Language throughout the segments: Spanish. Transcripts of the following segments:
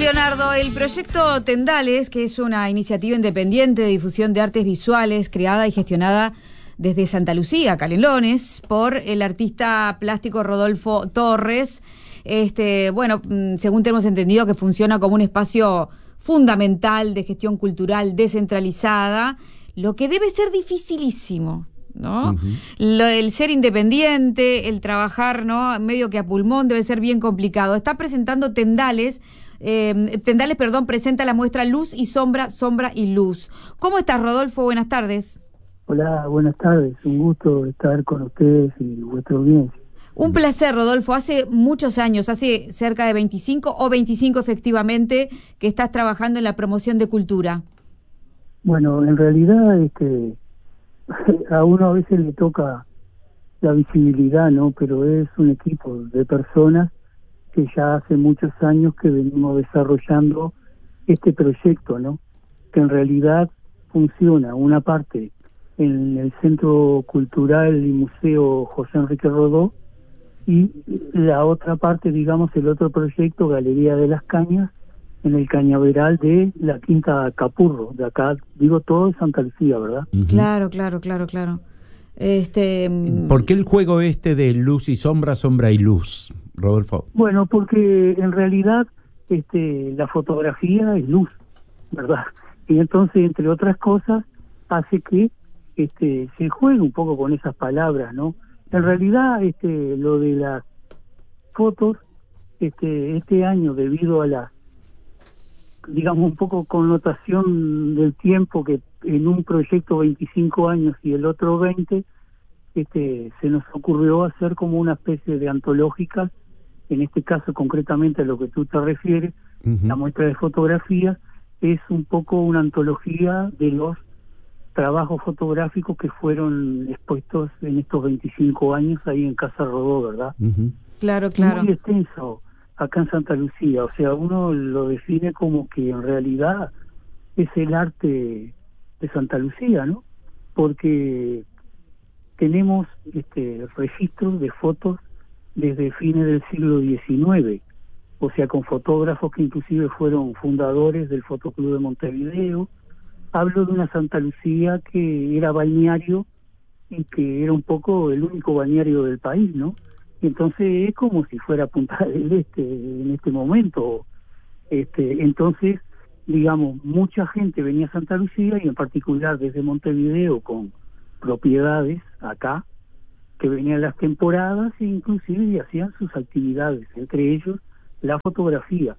Leonardo, el proyecto Tendales, que es una iniciativa independiente de difusión de artes visuales creada y gestionada desde Santa Lucía, Canelones, por el artista plástico Rodolfo Torres. Según tenemos entendido, que funciona como un espacio fundamental de gestión cultural descentralizada, lo que debe ser dificilísimo, ¿no? El ser independiente, el trabajar, ¿no?, medio que a pulmón, debe ser bien complicado. Está presentando Tendales, presenta la muestra Luz y Sombra, Sombra y Luz. ¿Cómo estás, Rodolfo? Buenas tardes. Hola, buenas tardes. Un gusto estar con ustedes y vuestra audiencia. Un placer, Rodolfo. Hace muchos años, hace cerca de 25 efectivamente, que estás trabajando en la promoción de cultura. Bueno, en realidad a uno a veces le toca la visibilidad, ¿no? Pero es un equipo de personas que ya hace muchos años que venimos desarrollando este proyecto, ¿no? Que en realidad funciona una parte en el Centro Cultural y Museo José Enrique Rodó, y la otra parte, digamos, el otro proyecto, Galería de las Cañas, en el cañaveral de la Quinta Capurro, de acá, digo todo de Santa Lucía, ¿verdad? Claro. ¿Por qué el juego de luz y sombra, sombra y luz, Rodolfo? Bueno, porque en realidad la fotografía es luz, ¿verdad? Y entonces, entre otras cosas, hace que se juegue un poco con esas palabras, ¿no? En realidad, lo de las fotos, este año, debido a la, digamos, un poco connotación del tiempo, que en un proyecto 25 años y el otro 20, se nos ocurrió hacer como una especie de antológica, en este caso concretamente a lo que tú te refieres, la muestra de fotografía es un poco una antología de los trabajos fotográficos que fueron expuestos en estos 25 años ahí en Casa Rodó, ¿verdad? Claro. Muy extenso acá en Santa Lucía, o sea, uno lo define como que en realidad es el arte de Santa Lucía, ¿no? Porque tenemos registros de fotos desde fines del siglo XIX, o sea, con fotógrafos que inclusive fueron fundadores del Fotoclub de Montevideo. Hablo de una Santa Lucía que era balneario y que era un poco el único balneario del país, ¿no? Y entonces es como si fuera Punta del Este en este momento. Entonces, digamos, mucha gente venía a Santa Lucía, y en particular desde Montevideo, con propiedades acá, que venían las temporadas e inclusive y hacían sus actividades, entre ellos la fotografía,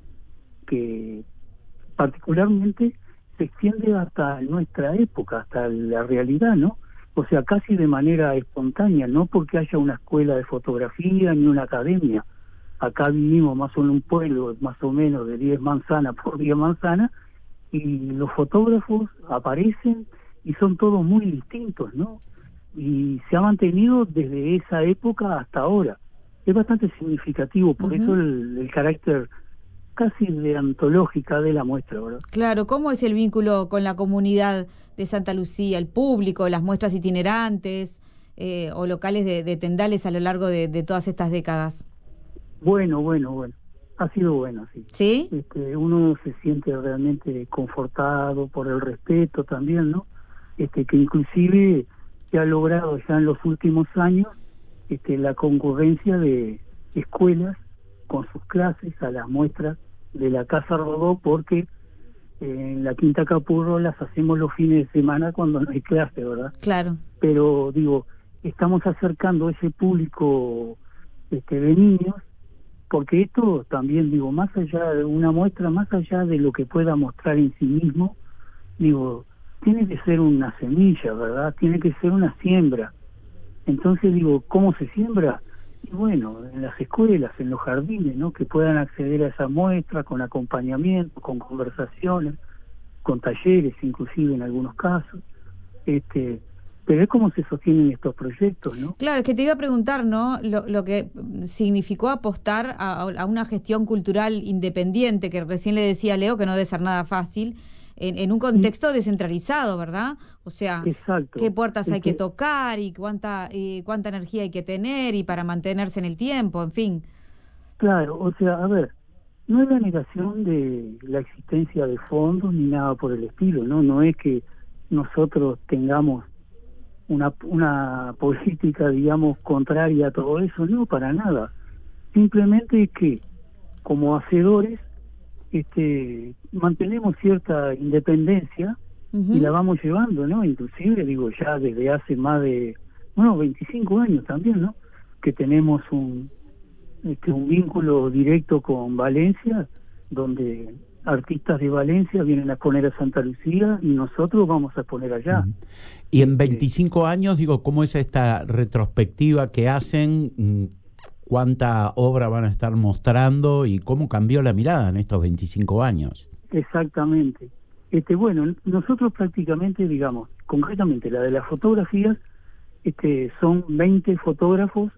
que particularmente se extiende hasta nuestra época, hasta la realidad, ¿no? O sea, casi de manera espontánea, no porque haya una escuela de fotografía ni una academia. Acá vivimos más o menos en un pueblo, más o menos de 10 manzanas por 10 manzanas, y los fotógrafos aparecen y son todos muy distintos, ¿no? Y se ha mantenido desde esa época hasta ahora. Es bastante significativo, por eso el carácter casi de antológica de la muestra, ¿verdad? Claro, ¿cómo es el vínculo con la comunidad de Santa Lucía, el público, las muestras itinerantes o locales de Tendales a lo largo de todas estas décadas? Bueno. Ha sido bueno, sí. ¿Sí? Uno se siente realmente confortado por el respeto también, ¿no? Que inclusive se ha logrado ya en los últimos años la concurrencia de escuelas con sus clases a las muestras de la Casa Rodó, porque en la Quinta Capurro las hacemos los fines de semana cuando no hay clase, ¿verdad? Claro. Pero digo, estamos acercando ese público de niños, porque esto también, digo, más allá de una muestra, más allá de lo que pueda mostrar en sí mismo, digo, tiene que ser una semilla, ¿verdad? Tiene que ser una siembra. Entonces digo, ¿cómo se siembra? Y bueno, en las escuelas, en los jardines, ¿no? Que puedan acceder a esa muestra con acompañamiento, con conversaciones, con talleres, inclusive en algunos casos. Pero es como se sostienen estos proyectos, ¿no? Claro, es que te iba a preguntar, ¿no? Lo que significó apostar a una gestión cultural independiente, que recién le decía a Leo que no debe ser nada fácil, en un contexto descentralizado, ¿verdad? O sea, exacto. ¿Qué puertas hay que tocar y cuánta energía hay que tener y para mantenerse en el tiempo, en fin? Claro, o sea, a ver, no es la negación de la existencia de fondos ni nada por el estilo, no es que nosotros tengamos una política, digamos, contraria a todo eso, no, para nada. Simplemente es que como hacedores mantenemos cierta independencia y la vamos llevando, ¿no? Inclusive, digo, ya desde hace más de, 25 años también, ¿no? Que tenemos un vínculo directo con Valencia, donde artistas de Valencia vienen a exponer a Santa Lucía y nosotros vamos a exponer allá. Y en 25 años, digo, ¿cómo es esta retrospectiva que hacen? ¿Cuánta obra van a estar mostrando y cómo cambió la mirada en estos 25 años? Exactamente. Bueno, nosotros prácticamente, digamos, concretamente la de las fotografías, son 20 fotógrafos,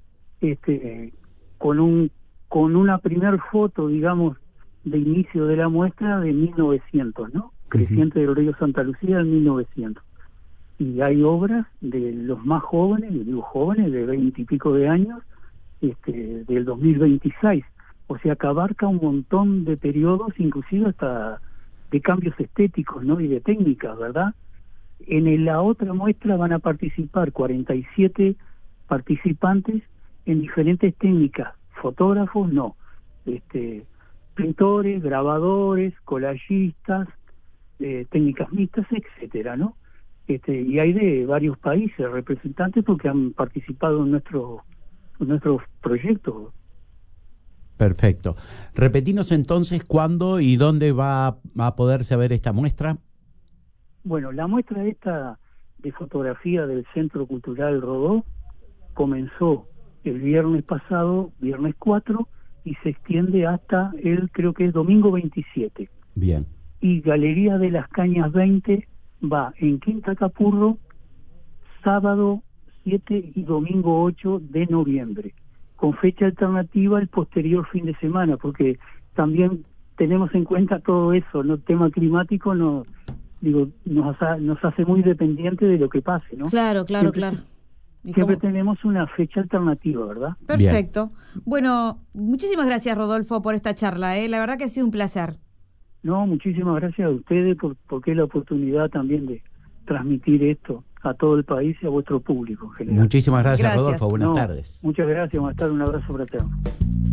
con una primer foto, digamos, de inicio de la muestra de 1900, ¿no? Creciente del río Santa Lucía en 1900. Y hay obras de los más jóvenes, digo jóvenes, de 20 y pico de años, del 2026. O sea, que abarca un montón de periodos, inclusive hasta de cambios estéticos, ¿no? Y de técnicas, ¿verdad? En la otra muestra van a participar 47 participantes en diferentes técnicas, fotógrafos no, pintores, grabadores, collagistas, técnicas mixtas, etcétera, ¿no? Y hay de varios países representantes porque han participado en nuestros proyectos. Perfecto. Repetinos entonces cuándo y dónde va a poderse ver esta muestra. Bueno, la muestra esta de fotografía del Centro Cultural Rodó comenzó el viernes pasado, viernes 4, y se extiende hasta creo que es domingo 27. Bien. Y Galería de las Cañas 20 va en Quinta Capurro, sábado 7 y domingo 8 de noviembre, con fecha alternativa el posterior fin de semana, porque también tenemos en cuenta todo eso, ¿no? El tema climático nos hace muy dependiente de lo que pase, ¿no? Claro. Siempre tenemos una fecha alternativa, ¿verdad? Perfecto. Bien. Bueno, muchísimas gracias, Rodolfo, por esta charla, La verdad que ha sido un placer. No, muchísimas gracias a ustedes porque es la oportunidad también de transmitir esto a todo el país y a vuestro público en general. Muchísimas gracias, Rodolfo. Buenas tardes. Muchas gracias, buenas tardes, un abrazo fraterno.